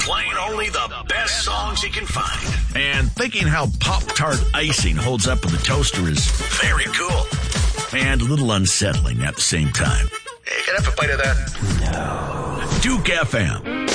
Playing only the best songs you can find. And thinking how Pop-Tart icing holds up in the toaster is very cool. And a little unsettling at the same time. Hey, can I have a bite of that? No. Duke FM.